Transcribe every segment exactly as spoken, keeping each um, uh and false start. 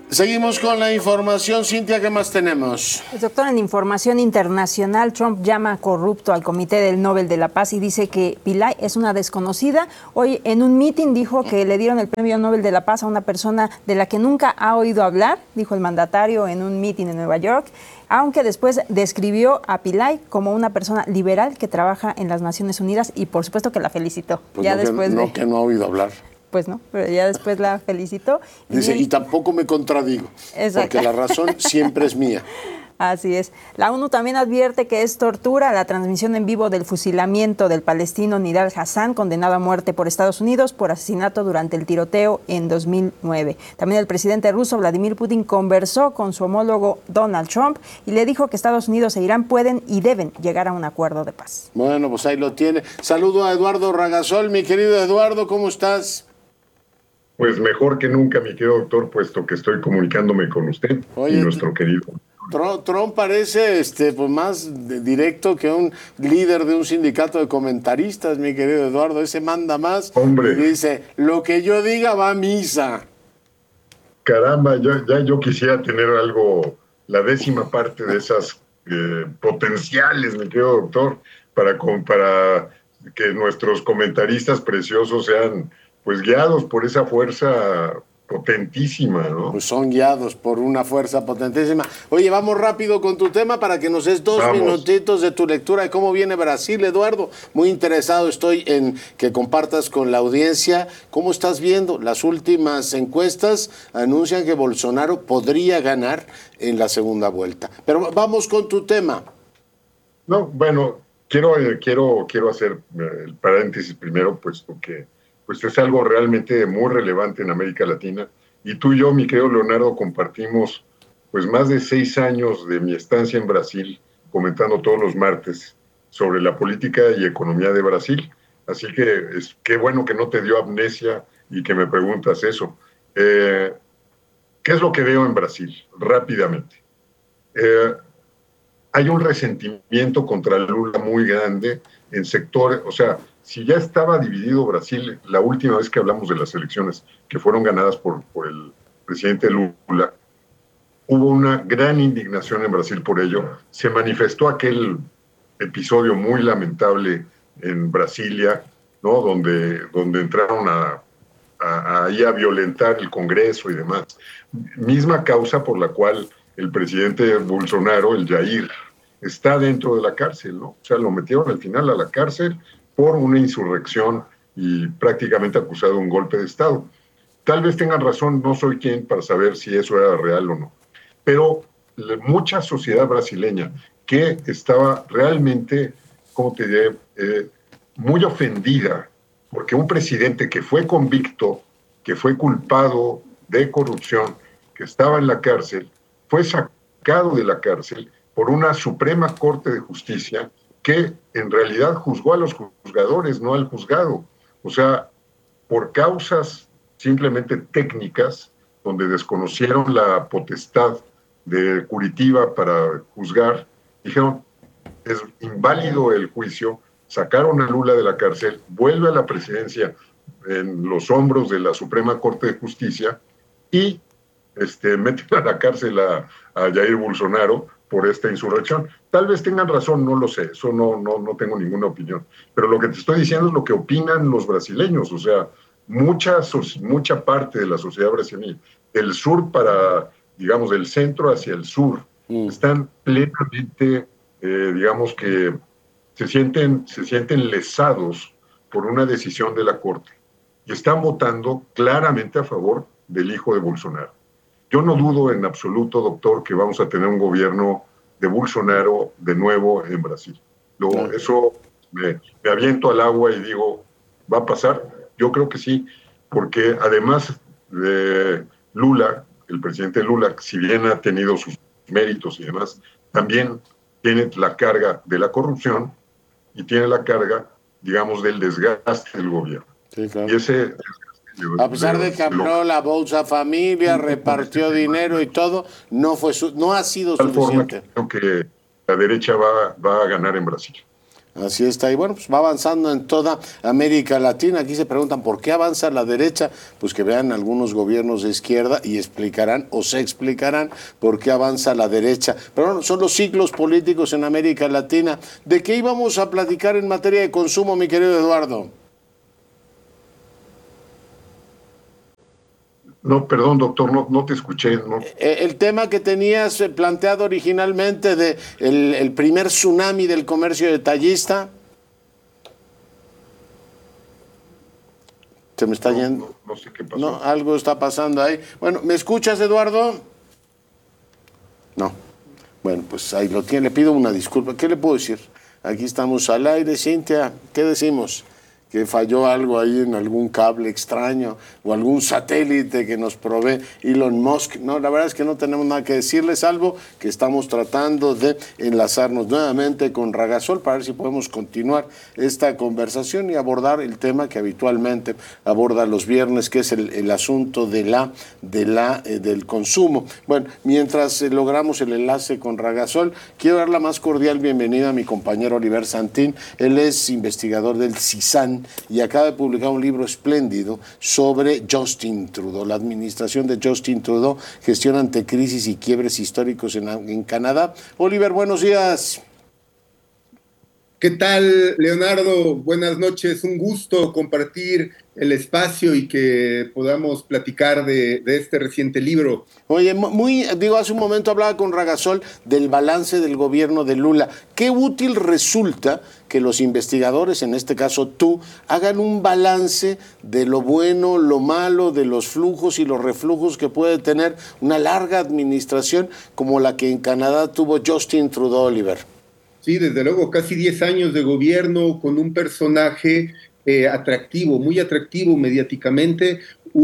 Seguimos con la información. Cintia, ¿qué más tenemos? Pues, doctor, en información internacional, Trump llama corrupto al Comité del Nobel de la Paz y dice que Pillay es una desconocida. Hoy en un mitin dijo que le dieron el Premio Nobel de la Paz a una persona de la que nunca ha oído hablar, dijo el mandatario en un mitin en Nueva York, aunque después describió a Pillay como una persona liberal que trabaja en las Naciones Unidas y por supuesto que la felicitó. Pues ya no, después que, de... no, que no ha oído hablar. Pues no, pero ya después la felicitó. Y dice, y tampoco me contradigo, Exacto. porque la razón siempre es mía. Así es. La ONU también advierte que es tortura la transmisión en vivo del fusilamiento del palestino Nidal Hassan, condenado a muerte por Estados Unidos por asesinato durante el tiroteo en dos mil nueve. También el presidente ruso Vladimir Putin conversó con su homólogo Donald Trump y le dijo que Estados Unidos e Irán pueden y deben llegar a un acuerdo de paz. Bueno, pues ahí lo tiene. Saludo a Eduardo Ragasol. Mi querido Eduardo, ¿cómo estás? Pues mejor que nunca, mi querido doctor, puesto que estoy comunicándome con usted. Oye, y nuestro querido. Trump parece este, pues más directo que un líder de un sindicato de comentaristas, mi querido Eduardo. Ese manda más. Hombre. Y dice, lo que yo diga va a misa. Caramba, ya, ya yo quisiera tener algo, la décima parte de esas eh, potenciales, mi querido doctor, para, para que nuestros comentaristas preciosos sean pues guiados por esa fuerza potentísima, ¿no? Pues son guiados por una fuerza potentísima. Oye, vamos rápido con tu tema para que nos des dos vamos. minutitos de tu lectura de cómo viene Brasil, Eduardo. Muy interesado estoy en que compartas con la audiencia cómo estás viendo. Las últimas encuestas anuncian que Bolsonaro podría ganar en la segunda vuelta. Pero vamos con tu tema. No, bueno, quiero, quiero, quiero hacer el paréntesis primero, puesto que pues es algo realmente muy relevante en América Latina. Y tú y yo, mi querido Leonardo, compartimos pues más de seis años de mi estancia en Brasil, comentando todos los martes sobre la política y economía de Brasil. Así que es qué bueno que no te dio amnesia y que me preguntas eso. Eh, ¿Qué es lo que veo en Brasil? Rápidamente. Eh, hay un resentimiento contra Lula muy grande en sectores, o sea, si ya estaba dividido Brasil, la última vez que hablamos de las elecciones que fueron ganadas por, por el presidente Lula, hubo una gran indignación en Brasil por ello. Se manifestó aquel episodio muy lamentable en Brasilia, ¿no? Donde, donde entraron a, a, a, a violentar el Congreso y demás. Misma causa por la cual el presidente Bolsonaro, el Jair, está dentro de la cárcel, ¿no? O sea, lo metieron al final a la cárcel por una insurrección y prácticamente acusado de un golpe de Estado. Tal vez tengan razón, no soy quien para saber si eso era real o no. Pero mucha sociedad brasileña que estaba realmente, ¿cómo te diré?, eh, muy ofendida porque un presidente que fue convicto, que fue culpado de corrupción, que estaba en la cárcel, fue sacado de la cárcel por una Suprema Corte de Justicia que en realidad juzgó a los juzgadores, no al juzgado. O sea, por causas simplemente técnicas, donde desconocieron la potestad de Curitiba para juzgar, dijeron, es inválido el juicio, sacaron a Lula de la cárcel, vuelve a la presidencia en los hombros de la Suprema Corte de Justicia y este, meten a la cárcel a, a Jair Bolsonaro por esta insurrección. Tal vez tengan razón, no lo sé, eso no, no, no tengo ninguna opinión. Pero lo que te estoy diciendo es lo que opinan los brasileños, o sea, mucha, mucha parte de la sociedad brasileña, del sur para, digamos, del centro hacia el sur, mm. están plenamente, eh, digamos que se sienten, se sienten lesados por una decisión de la Corte y están votando claramente a favor del hijo de Bolsonaro. Yo no dudo en absoluto, doctor, que vamos a tener un gobierno de Bolsonaro de nuevo en Brasil. Luego, no. Eso me, me aviento al agua y digo, ¿va a pasar? Yo creo que sí, porque además de Lula, el presidente Lula, si bien ha tenido sus méritos y demás, también tiene la carga de la corrupción y tiene la carga, digamos, del desgaste del gobierno. Sí, claro. Y ese... A pesar de que abrió la Bolsa Familia, repartió dinero y todo, no fue su, no ha sido tal suficiente. Forma que creo que la derecha va, va a ganar en Brasil. Así está, y bueno, pues va avanzando en toda América Latina. Aquí se preguntan por qué avanza la derecha, pues que vean algunos gobiernos de izquierda y explicarán o se explicarán por qué avanza la derecha. Pero bueno, son los ciclos políticos en América Latina. ¿De qué íbamos a platicar en materia de consumo, mi querido Eduardo? No, perdón, doctor, no, no te escuché. No. El tema que tenías planteado originalmente de el, el primer tsunami del comercio detallista. Se me está no, yendo. No, no sé qué pasó. No, algo está pasando ahí. Bueno, ¿me escuchas, Eduardo? No. Bueno, pues ahí lo tiene. Le pido una disculpa. ¿Qué le puedo decir? Aquí estamos al aire. Cintia, ¿qué decimos? Que falló algo ahí en algún cable extraño o algún satélite que nos provee Elon Musk. No, la verdad es que no tenemos nada que decirle, salvo que estamos tratando de enlazarnos nuevamente con Ragasol para ver si podemos continuar esta conversación y abordar el tema que habitualmente aborda los viernes, que es el, el asunto de la, de la, eh, del consumo. Bueno, mientras eh, logramos el enlace con Ragasol, quiero dar la más cordial bienvenida a mi compañero Oliver Santín. Él es investigador del CISAN y acaba de publicar un libro espléndido sobre Justin Trudeau, la administración de Justin Trudeau, gestión ante crisis y quiebres históricos en, en Canadá. Oliver, buenos días. ¿Qué tal, Leonardo? Buenas noches, un gusto compartir el espacio y que podamos platicar de, de este reciente libro. Oye, muy, digo, hace un momento hablaba con Ragasol del balance del gobierno de Lula. Qué útil resulta que los investigadores, en este caso tú, hagan un balance de lo bueno, lo malo, de los flujos y los reflujos que puede tener una larga administración como la que en Canadá tuvo Justin Trudeau, Oliver. Sí, desde luego, casi diez años de gobierno con un personaje eh, atractivo, muy atractivo mediáticamente,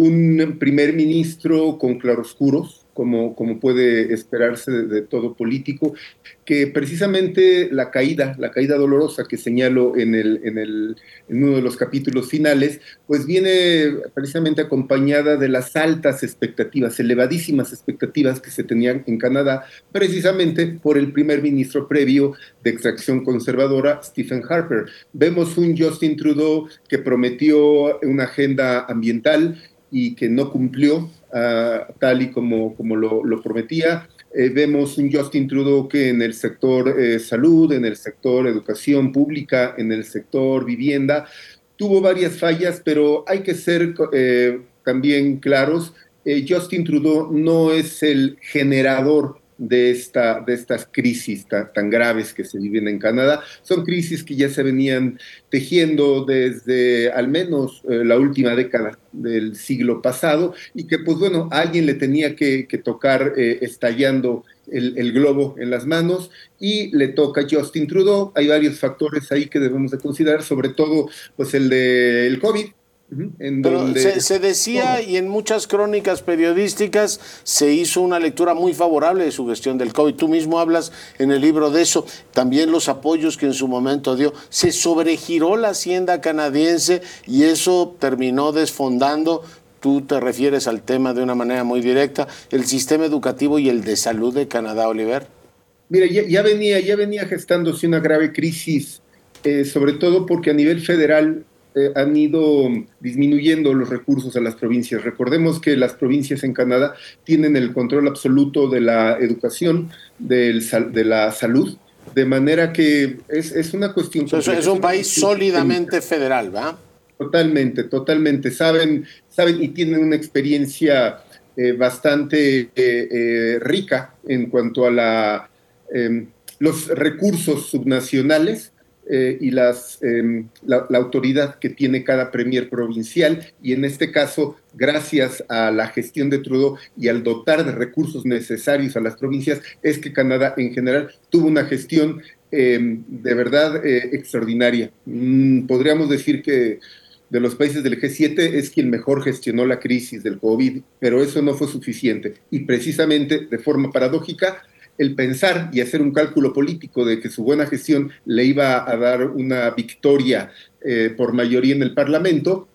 un primer ministro con claroscuros, como, como puede esperarse de, de todo político, que precisamente la caída, la caída dolorosa que señalo en, el, en, el, en uno de los capítulos finales, pues viene precisamente acompañada de las altas expectativas, elevadísimas expectativas que se tenían en Canadá, precisamente por el primer ministro previo de extracción conservadora, Stephen Harper. Vemos un Justin Trudeau que prometió una agenda ambiental y que no cumplió uh, tal y como, como lo, lo prometía. Eh, vemos un Justin Trudeau que en el sector eh, salud, en el sector educación pública, en el sector vivienda, tuvo varias fallas, pero hay que ser eh, también claros, eh, Justin Trudeau no es el generador de, esta, de estas crisis tan, tan graves que se viven en Canadá. Son crisis que ya se venían tejiendo desde al menos eh, la última década del siglo pasado y que pues bueno, a alguien le tenía que, que tocar eh, estallando el, el globo en las manos y le toca a Justin Trudeau. Hay varios factores ahí que debemos de considerar, sobre todo pues el del COVID. En Pero donde... se, se decía, y en muchas crónicas periodísticas se hizo una lectura muy favorable de su gestión del COVID. Tú mismo hablas en el libro de eso. También los apoyos que en su momento dio. Se sobregiró la hacienda canadiense y eso terminó desfondando. Tú te refieres al tema de una manera muy directa, el sistema educativo y el de salud de Canadá, Oliver. Mira, ya, ya, venía, ya venía gestándose una grave crisis, eh, sobre todo porque a nivel federal Eh, han ido disminuyendo los recursos a las provincias. Recordemos que las provincias en Canadá tienen el control absoluto de la educación, del, de la salud, de manera que es, es una cuestión... O sea, es, es un país sólidamente federal, ¿verdad? Totalmente, totalmente. Saben, saben y tienen una experiencia eh, bastante eh, eh, rica en cuanto a la, eh, los recursos subnacionales, Eh, y las, eh, la, la autoridad que tiene cada premier provincial, y en este caso, gracias a la gestión de Trudeau y al dotar de recursos necesarios a las provincias, es que Canadá en general tuvo una gestión eh, de verdad eh, extraordinaria. Mm, podríamos decir que de los países del G siete es quien mejor gestionó la crisis del COVID, pero eso no fue suficiente, y precisamente de forma paradójica, el pensar y hacer un cálculo político de que su buena gestión le iba a dar una victoria eh, por mayoría en el Parlamento,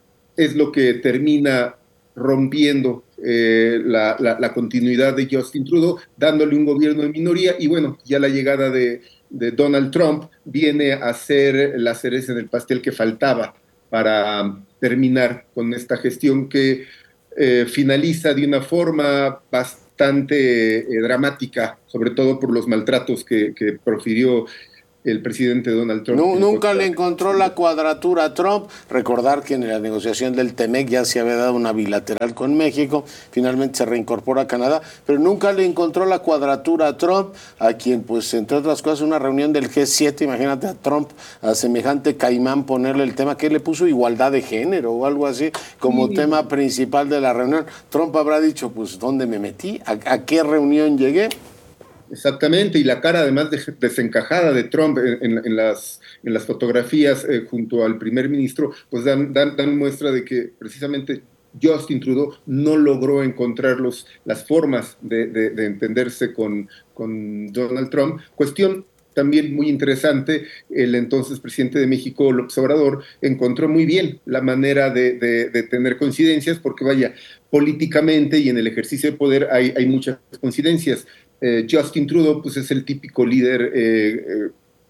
es lo que termina rompiendo eh, la, la, la continuidad de Justin Trudeau, dándole un gobierno de minoría, y bueno, ya la llegada de de Donald Trump viene a ser la cereza en el pastel que faltaba para terminar con esta gestión que eh, finaliza de una forma bastante eh, dramática, sobre todo por los maltratos que, que profirió el presidente Donald Trump. No, nunca le encontró la cuadratura a Trump. Recordar que en la negociación del Temec ya se había dado una bilateral con México, finalmente se reincorpora a Canadá, pero nunca le encontró la cuadratura a Trump, a quien, pues, entre otras cosas, una reunión del G siete, imagínate a Trump, a semejante caimán, ponerle el tema que le puso igualdad de género o algo así, como sí. tema principal de la reunión. Trump habrá dicho, pues, ¿dónde me metí? ¿A, a qué reunión llegué? Exactamente, y la cara además de, desencajada de Trump en, en, en, las, en las fotografías eh, junto al primer ministro, pues dan, dan, dan muestra de que precisamente Justin Trudeau no logró encontrar los, las formas de, de, de entenderse con, con Donald Trump. Cuestión también muy interesante, el entonces presidente de México, López Obrador, encontró muy bien la manera de, de, de tener coincidencias, porque vaya, políticamente y en el ejercicio de poder hay, hay muchas coincidencias. Eh, Justin Trudeau pues, es el típico líder eh, eh,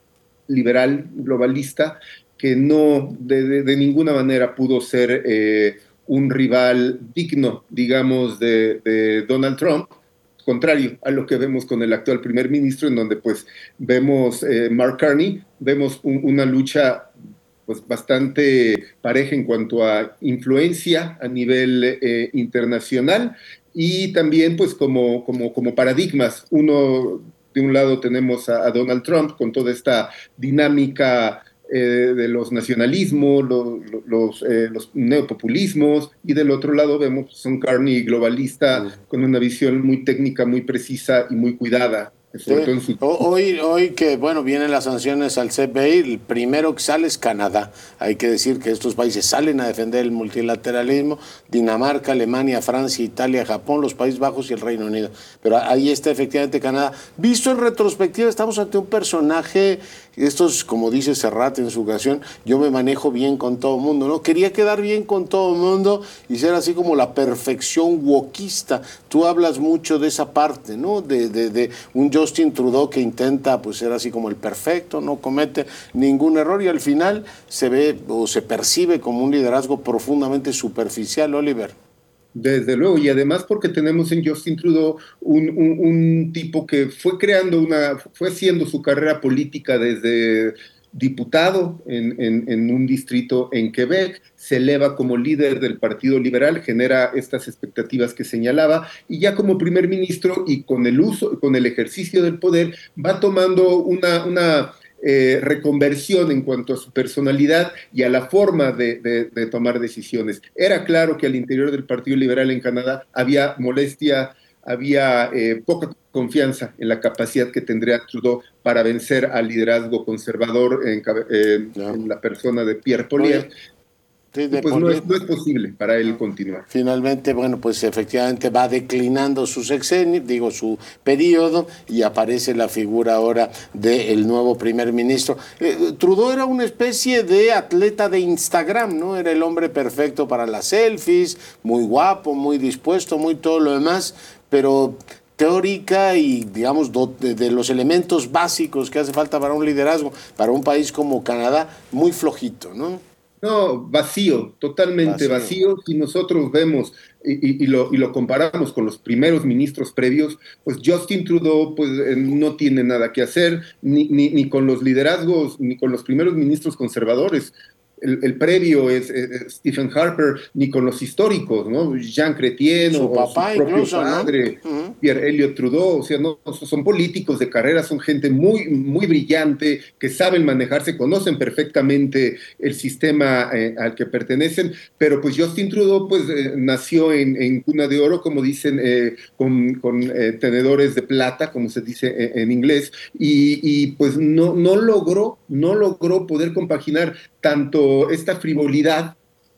liberal, globalista, que no de, de, de ninguna manera pudo ser eh, un rival digno, digamos, de, de Donald Trump, contrario a lo que vemos con el actual primer ministro, en donde pues vemos eh, Mark Carney, vemos un, una lucha pues bastante pareja en cuanto a influencia a nivel eh, internacional, y también pues como, como, como paradigmas. Uno, de un lado tenemos a, a Donald Trump con toda esta dinámica eh, de los nacionalismos, lo, lo, los, eh, los neopopulismos, y del otro lado vemos a un Carney globalista uh-huh. con una visión muy técnica, muy precisa y muy cuidada. Sobre todo en su... hoy, hoy que bueno vienen las sanciones al C P I, el primero que sale es Canadá. Hay que decir que estos países salen a defender el multilateralismo: Dinamarca, Alemania, Francia, Italia, Japón, los Países Bajos y el Reino Unido. Pero ahí está efectivamente Canadá. Visto en retrospectiva, estamos ante un personaje, estos, como dice Serrat en su ocasión, yo me manejo bien con todo el mundo, ¿no? Quería quedar bien con todo el mundo y ser así como la perfección wokista. Tú hablas mucho de esa parte, ¿no? De, de, de un Justin Trudeau que intenta pues ser así como el perfecto, no comete ningún error, y al final se ve o se percibe como un liderazgo profundamente superficial, Oliver. Desde luego, y además porque tenemos en Justin Trudeau un, un, un tipo que fue creando una, fue haciendo su carrera política desde diputado en, en, en un distrito en Quebec, se eleva como líder del Partido Liberal, genera estas expectativas que señalaba, y ya como primer ministro y con el uso, con el ejercicio del poder, va tomando una, una eh, reconversión en cuanto a su personalidad y a la forma de, de, de tomar decisiones. Era claro que al interior del Partido Liberal en Canadá había molestia, había eh, poca confianza en la capacidad que tendría Trudeau para vencer al liderazgo conservador en, eh, no. en la persona de Pierre Poilievre. Sí, de pues no es, no es posible para él continuar. Finalmente, bueno, pues efectivamente va declinando su sexenio, digo, su periodo, y aparece la figura ahora del nuevo primer ministro. Eh, Trudeau era una especie de atleta de Instagram, ¿no? Era el hombre perfecto para las selfies, muy guapo, muy dispuesto, muy todo lo demás, pero teórica y, digamos, de, de los elementos básicos que hace falta para un liderazgo, para un país como Canadá, muy flojito, ¿no? No, vacío, totalmente vacío. vacío. Si nosotros vemos y, y, y, lo, y lo comparamos con los primeros ministros previos, pues Justin Trudeau pues, eh, no tiene nada que hacer, ni, ni, ni con los liderazgos, ni con los primeros ministros conservadores. El, el previo es, es Stephen Harper, ni con los históricos, ¿no? Jean Chrétien su o papá, su propio incluso, padre, ¿no? Uh-huh. Pierre Elliott Trudeau. O sea, no, son políticos de carrera, son gente muy, muy brillante, que saben manejarse, conocen perfectamente el sistema eh, al que pertenecen, pero pues Justin Trudeau pues eh, nació en, en cuna de oro, como dicen, eh, con, con eh, tenedores de plata, como se dice en, en inglés, y, y pues no, no logró, no logró poder compaginar tanto esta frivolidad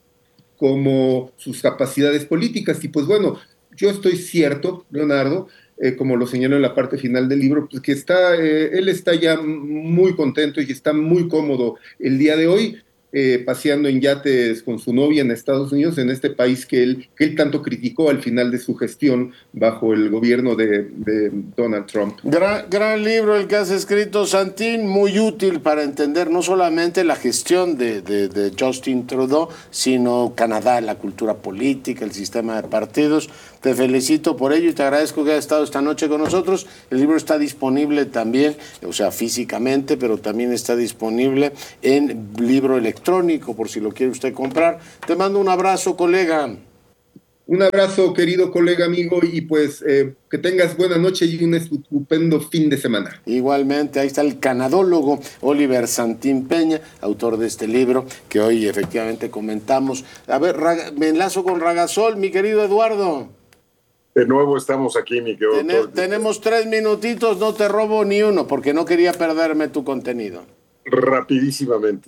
como sus capacidades políticas. Y pues bueno, yo estoy cierto, Leonardo, eh, como lo señalo en la parte final del libro, pues que está, eh, él está ya muy contento y está muy cómodo el día de hoy. eh, paseando en yates con su novia en Estados Unidos, en este país que él, que él tanto criticó al final de su gestión bajo el gobierno de, de Donald Trump. Gran, gran libro el que has escrito, Santín, muy útil para entender no solamente la gestión de, de, de Justin Trudeau, sino Canadá, la cultura política, el sistema de partidos. Te felicito por ello y te agradezco que hayas estado esta noche con nosotros. El libro está disponible también, o sea, físicamente, pero también está disponible en libro electrónico, por si lo quiere usted comprar. Te mando un abrazo, colega. Un abrazo, querido colega, amigo, y pues eh, que tengas buena noche y un estupendo fin de semana. Igualmente, ahí está el canadólogo Oliver Santín Peña, autor de este libro que hoy efectivamente comentamos. A ver, me enlazo con Ragasol, mi querido Eduardo. De nuevo estamos aquí, mi querido Ten, doctor. Tenemos tres minutitos, no te robo ni uno, porque no quería perderme tu contenido. Rapidísimamente.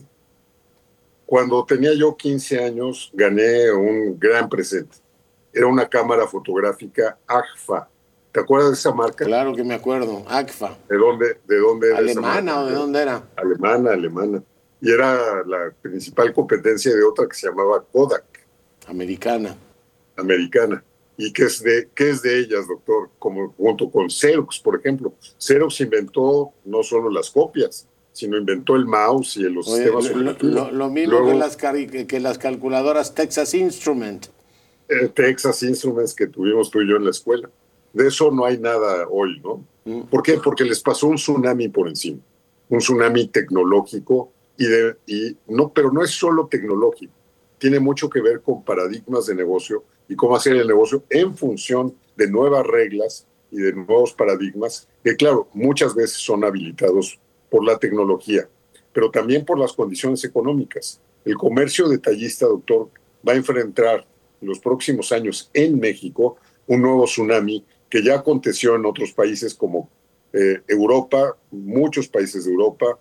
Cuando tenía yo quince años, gané un gran presente. Era una cámara fotográfica Agfa. ¿Te acuerdas de esa marca? Claro que me acuerdo, Agfa. ¿De dónde, de dónde era esa ¿Alemana marca? o de dónde era? Alemana, alemana. Y era la principal competencia de otra que se llamaba Kodak. Americana. Americana. ¿Y qué es de, qué es de ellas, doctor? Como junto con Xerox, por ejemplo. Xerox inventó no solo las copias, sino inventó el mouse y los Oye, sistemas lo, operativos. lo, lo mismo Luego, que, las, que las calculadoras Texas Instrument. Eh, Texas Instruments que tuvimos tú y yo en la escuela. De eso no hay nada hoy, ¿no? Mm. ¿Por qué? Porque les pasó un tsunami por encima. Un tsunami tecnológico, y de, y no, pero no es solo tecnológico. Tiene mucho que ver con paradigmas de negocio y cómo hacer el negocio en función de nuevas reglas y de nuevos paradigmas que, claro, muchas veces son habilitados por la tecnología, pero también por las condiciones económicas. El comercio detallista, doctor, va a enfrentar en los próximos años en México un nuevo tsunami que ya aconteció en otros países como eh, Europa, muchos países de Europa,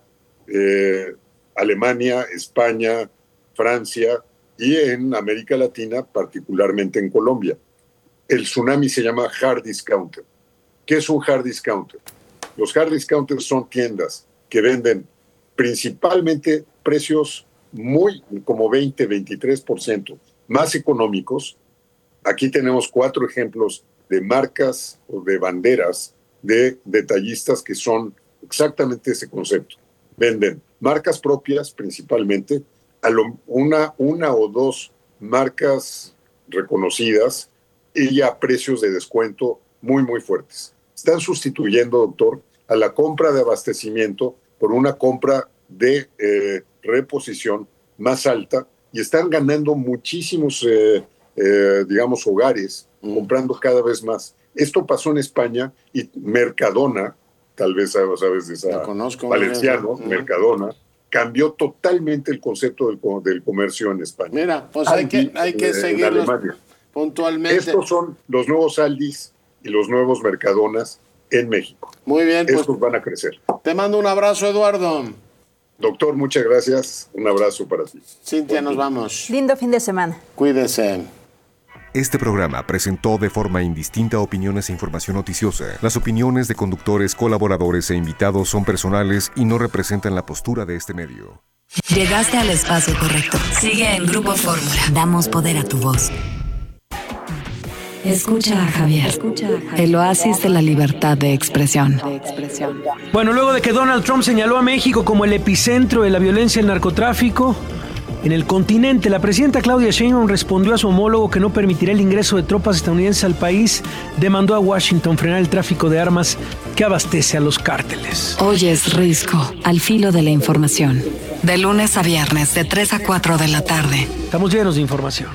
eh, Alemania, España, Francia, y en América Latina, particularmente en Colombia. El tsunami se llama hard discounter. ¿Qué es un hard discounter? Los hard discounters son tiendas que venden principalmente precios muy, como veinte, veintitrés por ciento más económicos. Aquí tenemos cuatro ejemplos de marcas o de banderas de detallistas que son exactamente ese concepto. Venden marcas propias principalmente, a lo, una, una o dos marcas reconocidas y a precios de descuento muy, muy fuertes. Están sustituyendo, doctor, a la compra de abastecimiento por una compra de eh, reposición más alta y están ganando muchísimos, eh, eh, digamos, hogares, mm. comprando cada vez más. Esto pasó en España y Mercadona, tal vez sabes de esa, conozco, Valenciano, mm. Mercadona, cambió totalmente el concepto del, del comercio en España. Mira, pues hay que, hay que seguirlos puntualmente. Estos son los nuevos Aldis y los nuevos Mercadonas en México. Muy bien. Estos pues, van a crecer. Te mando un abrazo, Eduardo. Doctor, muchas gracias. Un abrazo para ti. Cintia, nos vamos. Lindo fin de semana. Cuídese. Este programa presentó de forma indistinta opiniones e información noticiosa. Las opiniones de conductores, colaboradores e invitados son personales y no representan la postura de este medio. Llegaste al espacio correcto. Sigue en Grupo Fórmula. Damos poder a tu voz. Escucha a Javier. Escucha a Javier. El oasis de la libertad de expresión. Bueno, luego de que Donald Trump señaló a México como el epicentro de la violencia y el narcotráfico en el continente, la presidenta Claudia Sheinbaum respondió a su homólogo que no permitirá el ingreso de tropas estadounidenses al país. Demandó a Washington frenar el tráfico de armas que abastece a los cárteles. Hoy es Risco, al filo de la información. De lunes a viernes, de tres a cuatro de la tarde. Estamos llenos de información.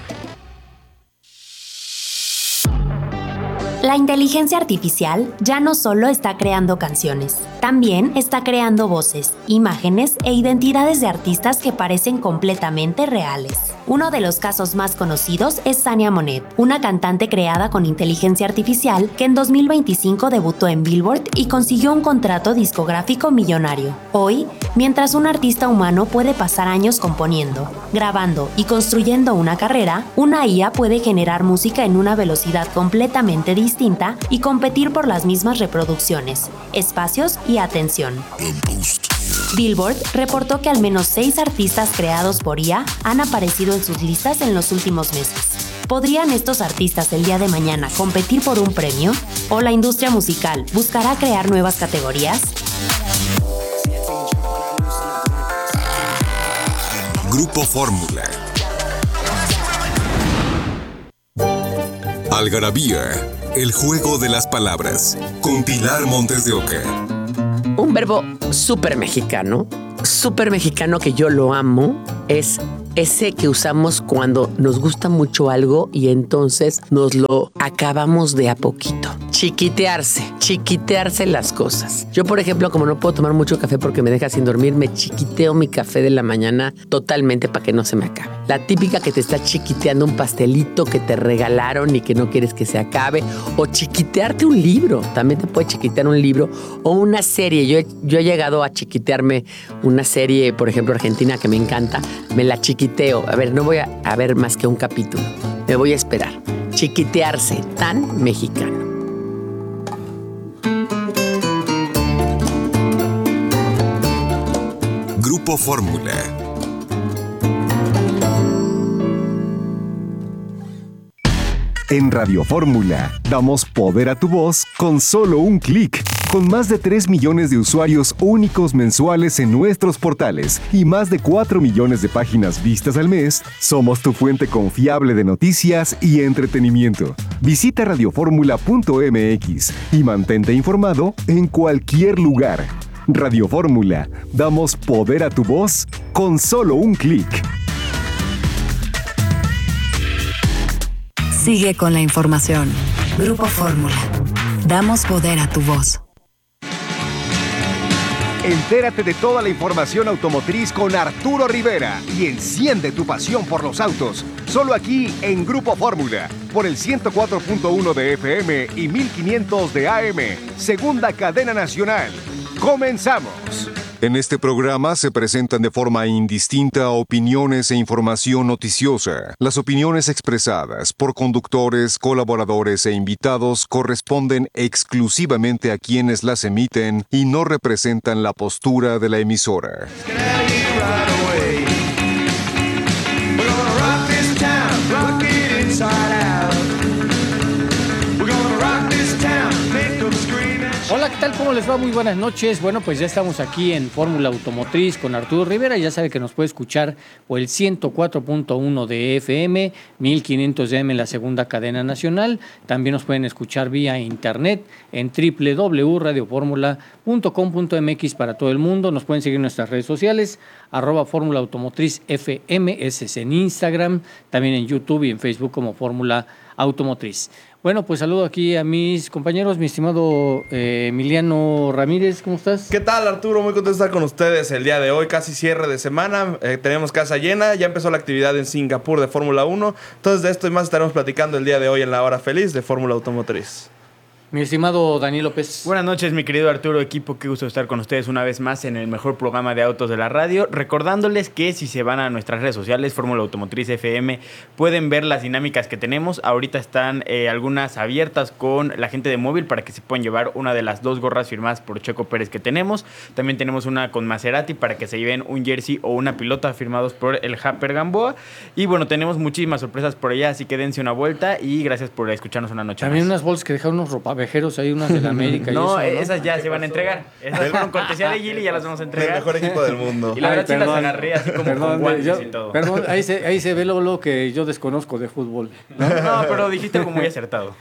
La inteligencia artificial ya no solo está creando canciones, también está creando voces, imágenes e identidades de artistas que parecen completamente reales. Uno de los casos más conocidos es Sania Monet, una cantante creada con inteligencia artificial que en dos mil veinticinco debutó en Billboard y consiguió un contrato discográfico millonario. Hoy, mientras un artista humano puede pasar años componiendo, grabando y construyendo una carrera, una I A puede generar música en una velocidad completamente distinta y competir por las mismas reproducciones, espacios y atención. Billboard reportó que al menos seis artistas creados por I A han aparecido en sus listas en los últimos meses. ¿Podrían estos artistas el día de mañana competir por un premio? ¿O la industria musical buscará crear nuevas categorías? Grupo Fórmula. Algarabía, el juego de las palabras, con Pilar Montes de Oca. Un verbo súper mexicano, súper mexicano que yo lo amo, es ese que usamos cuando nos gusta mucho algo y entonces nos lo acabamos de a poquito. Chiquitearse, chiquitearse las cosas. Yo, por ejemplo, como no puedo tomar mucho café porque me deja sin dormir, me chiquiteo mi café de la mañana totalmente para que no se me acabe. La típica que te está chiquiteando un pastelito que te regalaron y que no quieres que se acabe. O chiquitearte un libro. También te puede chiquitear un libro. O una serie. Yo he, yo he llegado a chiquitearme una serie, por ejemplo, argentina, que me encanta. Me la chiquiteo. A ver, no voy a, a ver más que un capítulo. Me voy a esperar. Chiquitearse, tan mexicano. Grupo Fórmula. En Radio Fórmula damos poder a tu voz con solo un clic. Con más de tres millones de usuarios únicos mensuales en nuestros portales y más de cuatro millones de páginas vistas al mes, somos tu fuente confiable de noticias y entretenimiento. Visita radioformula punto m x y mantente informado en cualquier lugar. Radio Fórmula, damos poder a tu voz con solo un clic. Sigue con la información. Grupo Fórmula. Damos poder a tu voz. Entérate de toda la información automotriz con Arturo Rivera y enciende tu pasión por los autos. Solo aquí en Grupo Fórmula, por el ciento cuatro punto uno de F M y mil quinientos de A M, segunda cadena nacional. ¡Comenzamos! En este programa se presentan de forma indistinta opiniones e información noticiosa. Las opiniones expresadas por conductores, colaboradores e invitados corresponden exclusivamente a quienes las emiten y no representan la postura de la emisora. Hola, ¿qué tal? ¿Cómo les va? Muy buenas noches. Bueno, pues ya estamos aquí en Fórmula Automotriz con Arturo Rivera. Ya sabe que nos puede escuchar por el ciento cuatro punto uno de F M, mil quinientos de A M en la segunda cadena nacional. También nos pueden escuchar vía internet en doble u doble u doble u punto radio fórmula punto com punto m x para todo el mundo. Nos pueden seguir en nuestras redes sociales, arroba Fórmula Automotriz F M, ese es en Instagram, también en YouTube y en Facebook como Fórmula Automotriz. Bueno, pues saludo aquí a mis compañeros, mi estimado eh, Emiliano Ramírez, ¿cómo estás? ¿Qué tal, Arturo? Muy contento de estar con ustedes el día de hoy, casi cierre de semana, eh, tenemos casa llena, ya empezó la actividad en Singapur de Fórmula uno, entonces de esto y más estaremos platicando el día de hoy en la hora feliz de Fórmula Automotriz. Mi estimado Daniel López. Buenas noches, mi querido Arturo, equipo. Qué gusto estar con ustedes una vez más en el mejor programa de autos de la radio. Recordándoles que si se van a nuestras redes sociales, Fórmula Automotriz F M, pueden ver las dinámicas que tenemos. Ahorita están eh, algunas abiertas con la gente de móvil para que se puedan llevar una de las dos gorras firmadas por Checo Pérez que tenemos. También tenemos una con Maserati para que se lleven un jersey o una pilota firmados por el Japper Gamboa. Y bueno, tenemos muchísimas sorpresas por allá, así que dense una vuelta y gracias por escucharnos una noche También más. unas bolsas que dejaron unos ropavejeros, hay unas de la América. no, y eso, ¿no? esas ya se van a entregar. Esas fueron cortesía de Gili y ya las vamos a entregar. El mejor equipo del mundo. Y la Ay, verdad sí perdón, las agarré así como perdón, con guantes yo, y todo. Perdón, ahí se, ahí se ve luego, luego que yo desconozco de fútbol. No, no, pero dijiste algo muy acertado.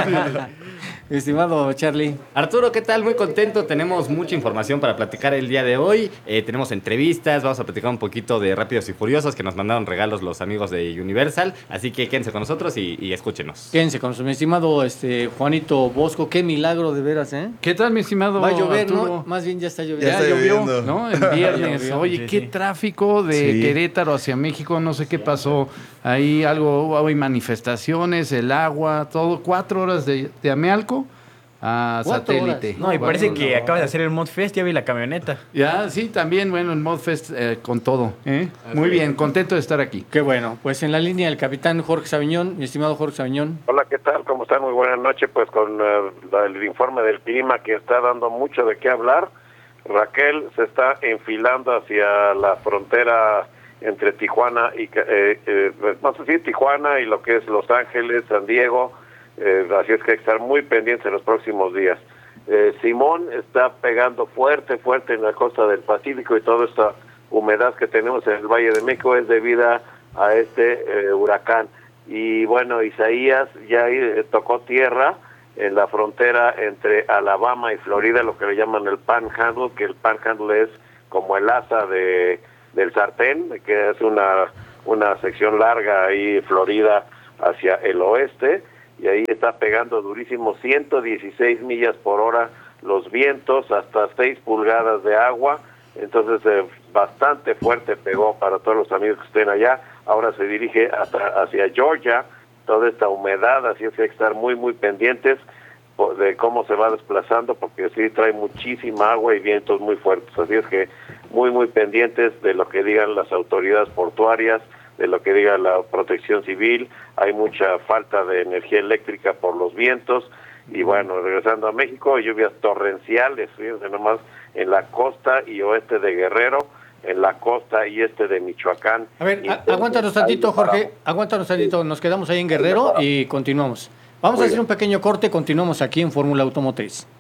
Estimado Charlie. Arturo, ¿qué tal? Muy contento. Tenemos mucha información para platicar el día de hoy. Eh, tenemos entrevistas, vamos a platicar un poquito de Rápidos y Furiosos, que nos mandaron regalos los amigos de Universal. Así que quédense con nosotros y, y escúchenos. Quédense con nosotros. Mi estimado este, Juanito Bosco, qué milagro de veras, ¿eh? ¿Qué tal, mi estimado Va a llover, Arturo? ¿no? Más bien ya está lloviendo. Ya, Ya está llovió, lloviendo. ¿no? El viernes. Oye, Sí, qué sí. tráfico de Sí. Querétaro hacia México, no sé qué pasó. Ahí algo, hay manifestaciones, el agua, todo. Cuatro horas de, de Amealco a Cuatro Satélite. horas. No, y parece Cuatro que horas. acabas de hacer el Modfest, ya vi la camioneta. Ya, sí, también, bueno, el Modfest eh, con todo. ¿eh? Muy bien, contento de estar aquí. Qué bueno. Pues en la línea el capitán Jorge Sabiñón, mi estimado Jorge Sabiñón. Hola, ¿qué tal? ¿Cómo están? Muy buenas noches. Pues con uh, el informe del clima que está dando mucho de qué hablar. Raquel, se está enfilando hacia la frontera entre Tijuana y, eh, eh, vamos a decir, Tijuana y lo que es Los Ángeles, San Diego, eh, así es que hay que estar muy pendientes en los próximos días. Eh, Simón está pegando fuerte, fuerte en la costa del Pacífico y toda esta humedad que tenemos en el Valle de México es debida a este eh, huracán. Y bueno, Isaías ya eh, tocó tierra en la frontera entre Alabama y Florida, lo que le llaman el Panhandle, que el Panhandle es como el asa de del sartén, que es una una sección larga ahí, Florida hacia el oeste, y ahí está pegando durísimo, ciento dieciséis millas por hora los vientos, hasta seis pulgadas de agua, entonces eh, bastante fuerte pegó para todos los amigos que estén allá. Ahora se dirige hasta hacia Georgia, toda esta humedad, así es que hay que estar muy muy pendientes de cómo se va desplazando, porque sí trae muchísima agua y vientos muy fuertes, así es que muy muy pendientes de lo que digan las autoridades portuarias, de lo que diga la protección civil. Hay mucha falta de energía eléctrica por los vientos, y bueno, regresando a México, lluvias torrenciales, fíjense nomás, en la costa y oeste de Guerrero, en la costa y este de Michoacán. A ver, a, aguántanos tantito, Jorge, aguántanos tantito, nos quedamos ahí en Guerrero y continuamos. Vamos a hacer un pequeño corte, continuamos aquí en Fórmula Automotriz.